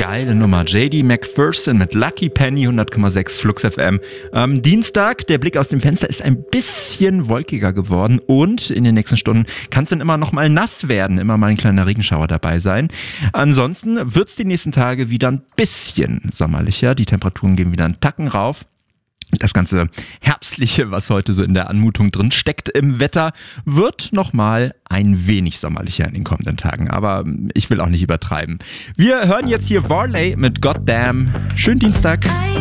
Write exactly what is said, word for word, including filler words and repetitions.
geile Nummer. J D McPherson mit Lucky Penny, hundert Komma sechs Flux F M. Ähm, Dienstag, der Blick aus dem Fenster ist ein bisschen wolkiger geworden und in den nächsten Stunden kann es dann immer noch mal nass werden, immer mal ein kleiner Regenschauer dabei sein. Ansonsten wird es die nächsten Tage wieder ein bisschen sommerlicher. Die Temperaturen gehen wieder einen Tacken rauf. Das ganze Herbstliche, was heute so in der Anmutung drin steckt im Wetter, wird nochmal ein wenig sommerlicher in den kommenden Tagen. Aber ich will auch nicht übertreiben. Wir hören jetzt hier Varley mit Goddamn. Schönen Dienstag.